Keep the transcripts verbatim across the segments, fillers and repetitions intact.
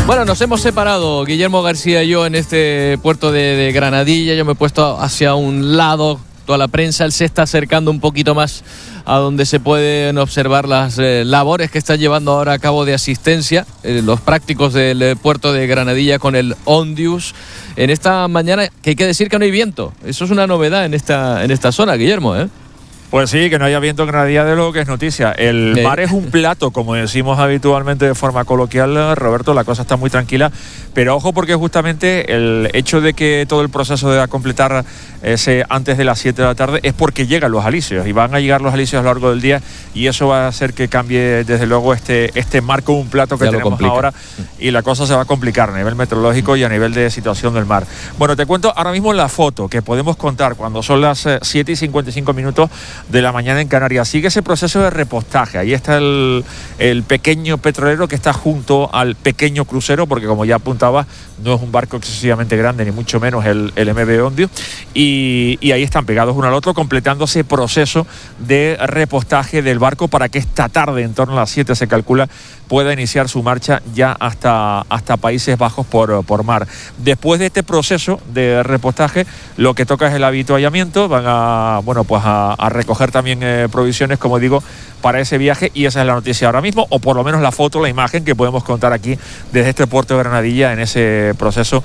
Bueno, nos hemos separado, Guillermo García y yo, en este puerto de, de Granadilla. Yo me he puesto hacia un lado, toda la prensa, él se está acercando un poquito más a donde se pueden observar las eh, labores que están llevando ahora a cabo de asistencia eh, los prácticos del eh, puerto de Granadilla con el Ondius. En esta mañana, que hay que decir que no hay viento. Eso es una novedad en esta, en esta zona, Guillermo, ¿eh? Pues sí, que no haya viento en Granadilla, de lo que es noticia. El Sí. mar es un plato, como decimos habitualmente de forma coloquial, Roberto, la cosa está muy tranquila, pero ojo porque justamente el hecho de que todo el proceso deba completar ese antes de las siete de la tarde es porque llegan los alisios y van a llegar los alisios a lo largo del día y eso va a hacer que cambie desde luego este, este mar como un plato que Ya lo tenemos complica. ahora y la cosa se va a complicar a nivel meteorológico y a nivel de situación del mar. Bueno, te cuento ahora mismo la foto que podemos contar cuando son las eh, siete y cincuenta y cinco minutos de la mañana en Canarias. Sigue ese proceso de repostaje. Ahí está el, el pequeño petrolero que está junto al pequeño crucero, porque como ya apuntaba, no es un barco excesivamente grande, ni mucho menos el, el M V Ondius. Y, y ahí están pegados uno al otro, completando ese proceso de repostaje del barco para que esta tarde, en torno a las siete se calcula, pueda iniciar su marcha ya hasta, hasta Países Bajos por, por mar. Después de este proceso de repostaje, lo que toca es el avituallamiento. Van a, bueno, pues a, a recoger también eh, provisiones, como digo, para ese viaje, y esa es la noticia ahora mismo, o por lo menos la foto, la imagen que podemos contar aquí desde este puerto de Granadilla en ese proceso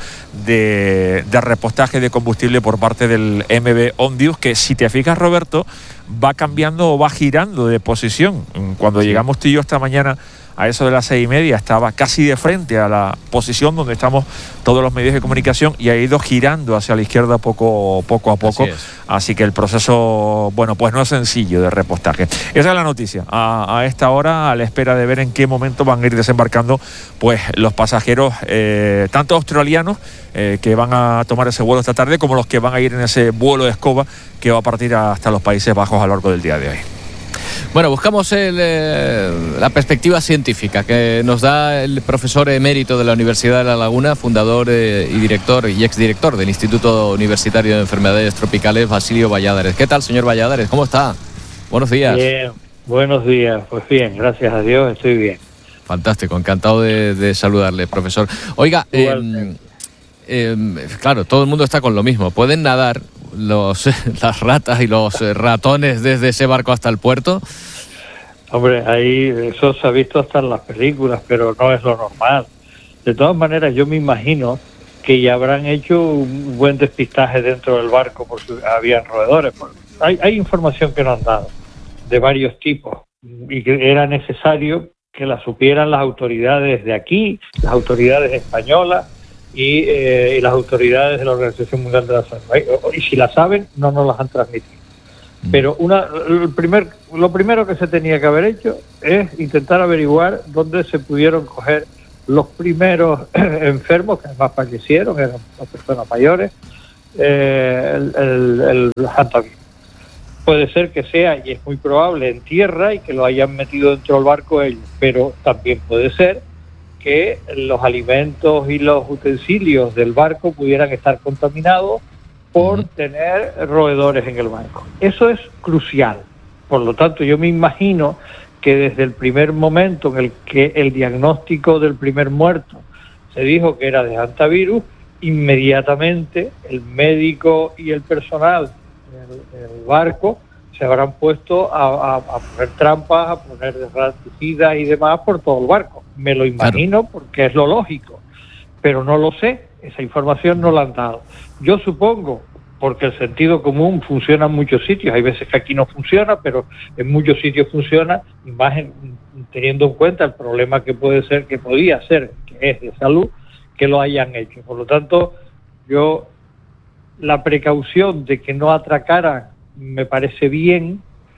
de, de repostaje de combustible por parte del M V Ondius, que si te fijas, Roberto, va cambiando o va girando de posición. Cuando sí. llegamos tú y yo esta mañana a eso de las seis y media, estaba casi de frente a la posición donde estamos todos los medios de comunicación y ha ido girando hacia la izquierda poco, poco a poco. Así, Así que el proceso, bueno, pues no es sencillo de repostaje. Esa es la noticia. A, a esta hora, a la espera de ver en qué momento van a ir desembarcando pues los pasajeros, eh, tanto australianos, eh, que van a tomar ese vuelo esta tarde, como los que van a ir en ese vuelo de escoba que va a partir hasta los Países Bajos a lo largo del día de hoy. Bueno, buscamos el, eh, la perspectiva científica que nos da el profesor emérito de la Universidad de La Laguna, fundador eh, y director y exdirector del Instituto Universitario de Enfermedades Tropicales, Basilio Valladares. ¿Qué tal, señor Valladares? ¿Cómo está? Buenos días. Bien, buenos días. Pues bien, gracias a Dios, estoy bien. Fantástico, encantado de, de saludarle, profesor. Oiga, eh, eh, claro, todo el mundo está con lo mismo. ¿Pueden nadar los las ratas y los ratones desde ese barco hasta el puerto? Hombre, ahí eso se ha visto hasta en las películas, pero no es lo normal. De todas maneras, yo me imagino que ya habrán hecho un buen despistaje dentro del barco porque habían roedores. Hay, hay información que nos han dado de varios tipos y que era necesario que la supieran las autoridades de aquí, las autoridades españolas y, eh, y las autoridades de la Organización Mundial de la Salud. Y si la saben, no nos las han transmitido. Pero una, el primer, lo primero que se tenía que haber hecho es intentar averiguar dónde se pudieron coger los primeros enfermos, que además fallecieron, eran las personas mayores, eh, el, el, el hantavirus. Puede ser que sea, y es muy probable, en tierra y que lo hayan metido dentro del barco ellos, pero también puede ser que los alimentos y los utensilios del barco pudieran estar contaminados por uh-huh. tener roedores en el barco. Eso es crucial. Por lo tanto, yo me imagino que desde el primer momento en el que el diagnóstico del primer muerto se dijo que era de hantavirus, inmediatamente el médico y el personal del, del barco se habrán puesto a, a, a poner trampas, a poner desraticidas y demás por todo el barco. Me lo imagino, claro, porque es lo lógico, pero no lo sé, esa información no la han dado. Yo supongo, porque el sentido común funciona en muchos sitios, hay veces que aquí no funciona, pero en muchos sitios funciona, y más en, teniendo en cuenta el problema que puede ser, que podía ser, que es de salud, que lo hayan hecho. Por lo tanto, yo, la precaución de que no atracaran me parece bien,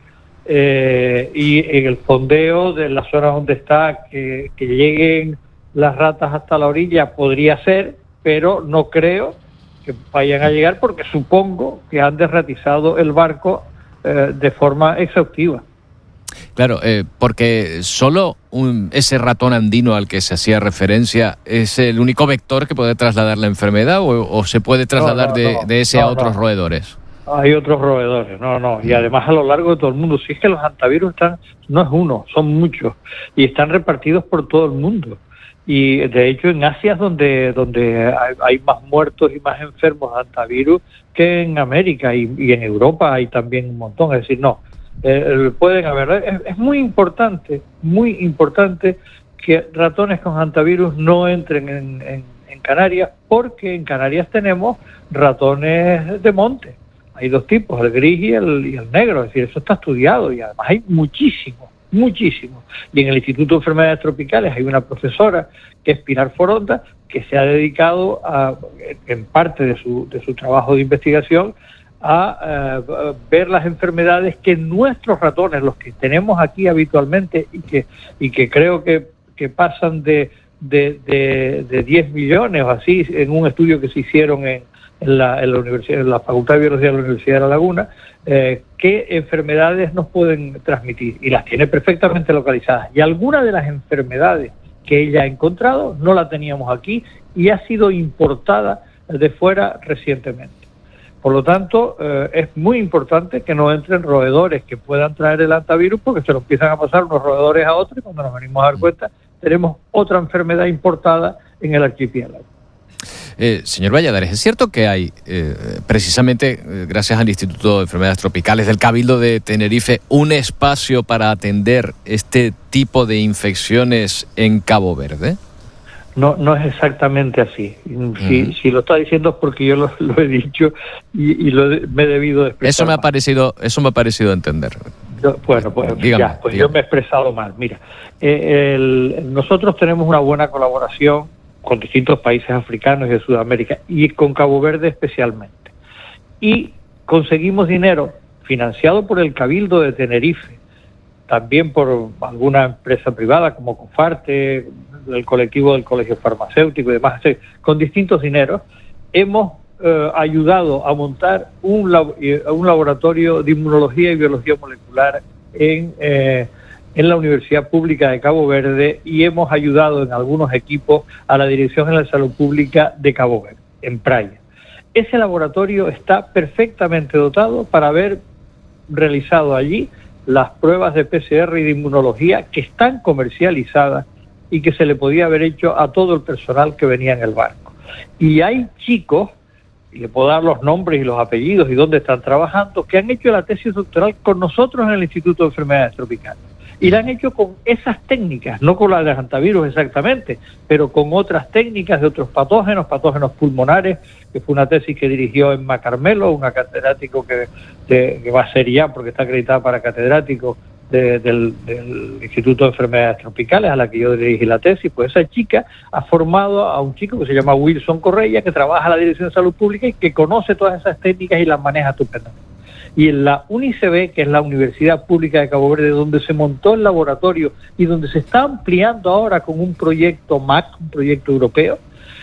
eh, y en el fondeo de la zona donde está, que, que lleguen las ratas hasta la orilla podría ser, pero no creo que vayan a llegar porque supongo que han desratizado el barco eh, de forma exhaustiva. Claro, eh, porque solo un, ese ratón andino al que se hacía referencia es el único vector que puede trasladar la enfermedad, o, o se puede trasladar no, no, de, no, de ese no, a otros no. roedores. hay otros roedores, no, no, y además a lo largo de todo el mundo. Si es que los hantavirus están, no es uno, son muchos, y están repartidos por todo el mundo. Y de hecho en Asia es donde, donde hay, hay más muertos y más enfermos de hantavirus que en América, y, y en Europa hay también un montón. Es decir, no, eh, pueden haber, es, es muy importante, muy importante que ratones con hantavirus no entren en, en, en Canarias, porque en Canarias tenemos ratones de monte. Hay dos tipos, el gris y el, y el negro, es decir, eso está estudiado y además hay muchísimos, muchísimos. Y en el Instituto de Enfermedades Tropicales hay una profesora, que es Pilar Foronda, que se ha dedicado, a, en parte de su, de su trabajo de investigación, a uh, ver las enfermedades que nuestros ratones, los que tenemos aquí habitualmente y que, y que creo que, que pasan de, de, de, de diez millones o así, en un estudio que se hicieron en En la, en la universidad, en la Facultad de Biología de la Universidad de La Laguna, eh, qué enfermedades nos pueden transmitir, y las tiene perfectamente localizadas. Y algunas de las enfermedades que ella ha encontrado no la teníamos aquí y ha sido importada de fuera recientemente. Por lo tanto, eh, es muy importante que no entren roedores que puedan traer el hantavirus, porque se lo empiezan a pasar unos roedores a otros y cuando nos venimos a dar cuenta tenemos otra enfermedad importada en el archipiélago. Eh, señor Valladares, ¿es cierto que hay, eh, precisamente eh, gracias al Instituto de Enfermedades Tropicales del Cabildo de Tenerife, un espacio para atender este tipo de infecciones en Cabo Verde? No, no es exactamente así. Si, uh-huh. si lo está diciendo es porque yo lo, lo he dicho y, y lo he, me he debido de expresar. Eso me ha parecido, eso me ha parecido entender. Yo, bueno, pues, dígame, ya, pues dígame. Yo me he expresado mal. Mira, eh, el, nosotros tenemos una buena colaboración con distintos países africanos y de Sudamérica, y con Cabo Verde especialmente. Y conseguimos dinero financiado por el Cabildo de Tenerife, también por alguna empresa privada como Cofarte, el colectivo del Colegio Farmacéutico y demás, con distintos dineros, hemos eh, ayudado a montar un, lab, un laboratorio de inmunología y biología molecular en... Eh, en la Universidad Pública de Cabo Verde, y hemos ayudado en algunos equipos a la Dirección General de Salud Pública de Cabo Verde, en Praia. Ese laboratorio está perfectamente dotado para haber realizado allí las pruebas de P C R y de inmunología que están comercializadas y que se le podía haber hecho a todo el personal que venía en el barco. Y hay chicos, y le puedo dar los nombres y los apellidos y dónde están trabajando, que han hecho la tesis doctoral con nosotros en el Instituto de Enfermedades Tropicales. Y la han hecho con esas técnicas, no con la de hantavirus exactamente, pero con otras técnicas de otros patógenos, patógenos pulmonares, que fue una tesis que dirigió Emma Carmelo, una catedrático que, de, que va a ser ya, porque está acreditada para catedrático de, del, del Instituto de Enfermedades Tropicales, a la que yo dirigí la tesis. Pues esa chica ha formado a un chico que se llama Wilson Correia, que trabaja en la Dirección de Salud Pública y que conoce todas esas técnicas y las maneja estupendamente. Y en la U N I C B, que es la Universidad Pública de Cabo Verde, donde se montó el laboratorio y donde se está ampliando ahora con un proyecto M A C, un proyecto europeo,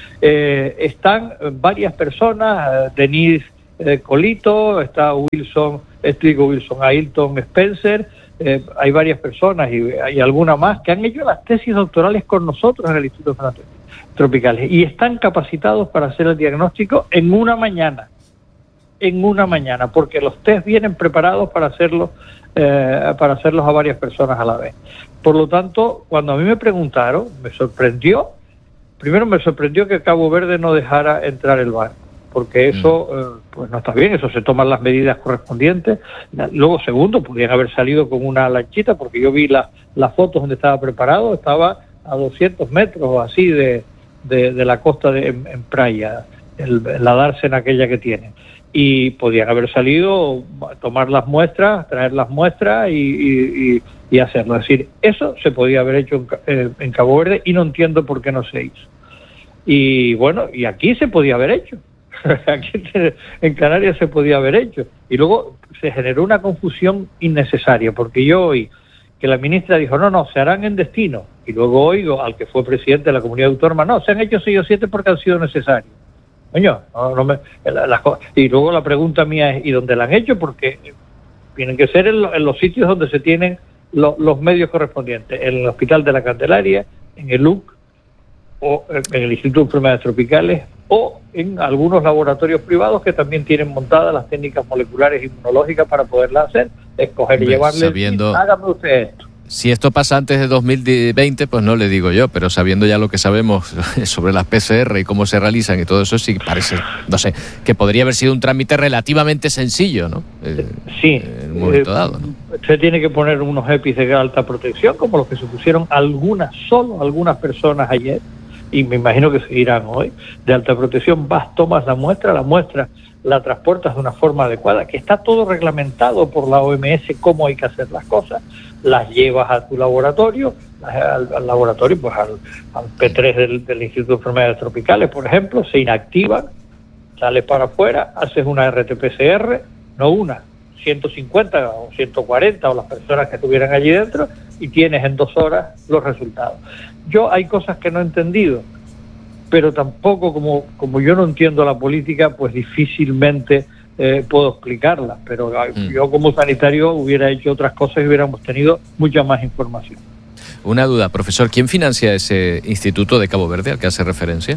eh, están varias personas, Denise eh, Colito, está Wilson, digo Wilson, Ailton Spencer, eh, hay varias personas y hay alguna más que han hecho las tesis doctorales con nosotros en el Instituto de Enfermedades Tropicales y están capacitados para hacer el diagnóstico en una mañana. en una mañana, porque los test vienen preparados para hacerlos eh, para hacerlos a varias personas a la vez. Por lo tanto, cuando a mí me preguntaron, me sorprendió, primero me sorprendió que Cabo Verde no dejara entrar el barco, porque eso eh, pues no está bien, eso se toman las medidas correspondientes. Luego, segundo, podrían haber salido con una lanchita, porque yo vi la, las fotos donde estaba preparado, estaba a doscientos metros o así de, de, de la costa de, en, en Praia, el, la dársena aquella que tienen. Y podían haber salido, tomar las muestras, traer las muestras y, y, y, y hacerlo. Es decir, eso se podía haber hecho en, eh, en Cabo Verde y no entiendo por qué no se hizo. Y bueno, y aquí se podía haber hecho. Aquí en Canarias se podía haber hecho. Y luego se generó una confusión innecesaria, porque yo oí que la ministra dijo, no, no, se harán en destino. Y luego oigo al que fue presidente de la comunidad autónoma, no, se han hecho seis o siete porque han sido necesarios. Coño, no, no me, la, la, y luego la pregunta mía es, ¿y dónde la han hecho? Porque tienen que ser en, lo, en los sitios donde se tienen lo, los medios correspondientes, en el Hospital de la Candelaria, en el U C, o en el Instituto de Enfermedades Tropicales, o en algunos laboratorios privados que también tienen montadas las técnicas moleculares inmunológicas para poderla hacer, escoger y Hombre, llevarle, sabiendo... hágame usted esto. Si esto pasa antes de dos mil veinte, pues no le digo yo, pero sabiendo ya lo que sabemos sobre las P C R y cómo se realizan y todo eso, sí parece, no sé, que podría haber sido un trámite relativamente sencillo, ¿no? Eh, sí. En un momento eh, dado, ¿no? Se tiene que poner unos EPIs de alta protección, como los que se pusieron algunas, solo algunas personas ayer, y me imagino que seguirán hoy, de alta protección. Vas, tomas la muestra, la muestra la transportas de una forma adecuada, que está todo reglamentado por la O M S, cómo hay que hacer las cosas, las llevas a tu laboratorio, al, al laboratorio, pues al, al P tres del, del Instituto de Enfermedades Tropicales, por ejemplo, se inactivan, sales para afuera, haces una R T P C R, no una, ciento cincuenta o ciento cuarenta o las personas que estuvieran allí dentro, y tienes en dos horas los resultados. Yo hay cosas que no he entendido, pero tampoco, como, como yo no entiendo la política, pues difícilmente eh, puedo explicarla, pero mm. yo como sanitario hubiera hecho otras cosas y hubiéramos tenido mucha más información. Una duda, profesor, ¿quién financia ese instituto de Cabo Verde al que hace referencia?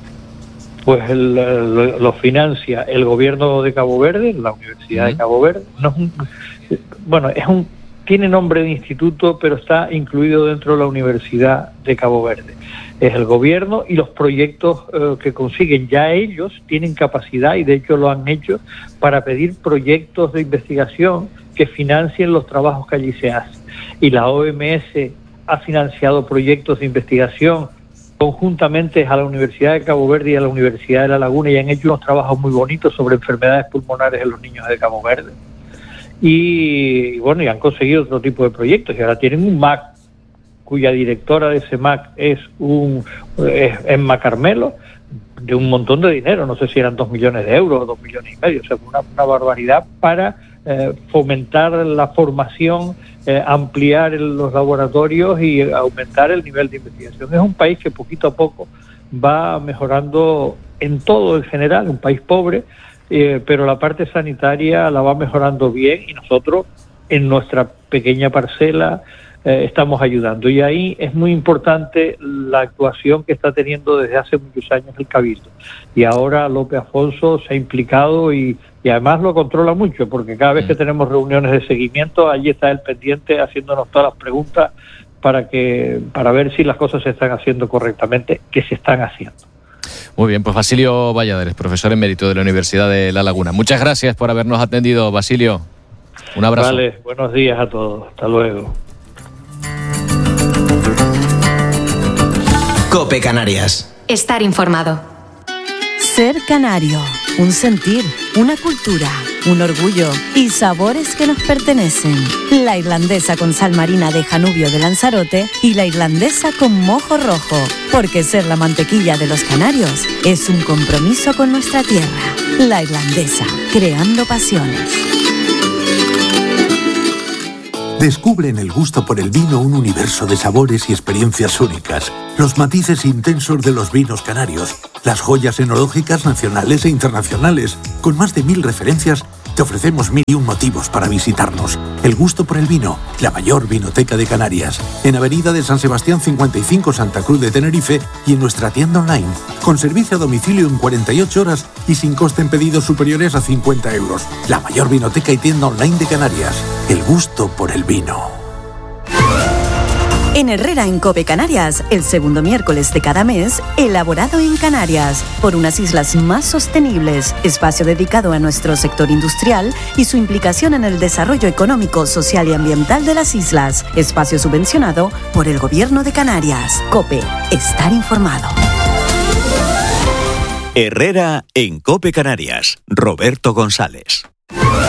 Pues el, el, lo financia el gobierno de Cabo Verde, la Universidad mm. de Cabo Verde. No es un, bueno, es un tiene nombre de instituto, pero está incluido dentro de la Universidad de Cabo Verde. Es el gobierno y los proyectos eh, que consiguen. Ya ellos tienen capacidad, y de hecho lo han hecho, para pedir proyectos de investigación que financien los trabajos que allí se hacen. Y la O M S ha financiado proyectos de investigación conjuntamente a la Universidad de Cabo Verde y a la Universidad de La Laguna, y han hecho unos trabajos muy bonitos sobre enfermedades pulmonares en los niños de Cabo Verde. Y, y bueno, y han conseguido otro tipo de proyectos, y ahora tienen un M A C, cuya directora de ese M A C es un es Emma Carmelo, de un montón de dinero, no sé si eran dos millones de euros o dos millones y medio, o sea, una, una barbaridad para eh, fomentar la formación, eh, ampliar el, los laboratorios y aumentar el nivel de investigación. Es un país que poquito a poco va mejorando en todo en general, un país pobre, eh, pero la parte sanitaria la va mejorando bien, y nosotros en nuestra pequeña parcela Eh, estamos ayudando, y ahí es muy importante la actuación que está teniendo desde hace muchos años el Cabildo, y ahora López Afonso se ha implicado y, y además lo controla mucho, porque cada vez que tenemos reuniones de seguimiento, allí está él pendiente haciéndonos todas las preguntas para que para ver si las cosas se están haciendo correctamente, que se están haciendo. Muy bien, pues Basilio Valladares, profesor emérito de la Universidad de La Laguna. Muchas gracias por habernos atendido, Basilio. Un abrazo. Vale, buenos días a todos. Hasta luego. COPE Canarias. Estar informado. Ser canario, un sentir, una cultura, un orgullo y sabores que nos pertenecen. La irlandesa con sal marina de Janubio de Lanzarote y la irlandesa con mojo rojo, porque ser la mantequilla de los canarios es un compromiso con nuestra tierra. La irlandesa, creando pasiones. Descubre en el gusto por el vino un universo de sabores y experiencias únicas, los matices intensos de los vinos canarios, las joyas enológicas nacionales e internacionales. Con más de mil referencias, te ofrecemos mil y un motivos para visitarnos. El gusto por el vino, la mayor vinoteca de Canarias, en Avenida de San Sebastián cincuenta y cinco, Santa Cruz de Tenerife, y en nuestra tienda online, con servicio a domicilio en cuarenta y ocho horas y sin coste en pedidos superiores a cincuenta euros. La mayor vinoteca y tienda online de Canarias. El gusto por el vino. En Herrera en COPE Canarias, el segundo miércoles de cada mes, elaborado en Canarias, por unas islas más sostenibles, espacio dedicado a nuestro sector industrial y su implicación en el desarrollo económico, social y ambiental de las islas, espacio subvencionado por el Gobierno de Canarias. COPE, estar informado. Herrera en COPE Canarias, Roberto González.